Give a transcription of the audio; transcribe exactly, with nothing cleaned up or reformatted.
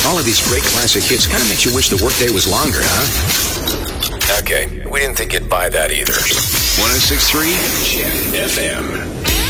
All of these great classic hits kind of makes you wish the workday was longer, huh? Okay, we didn't think you'd buy that either. one oh six point three J F M.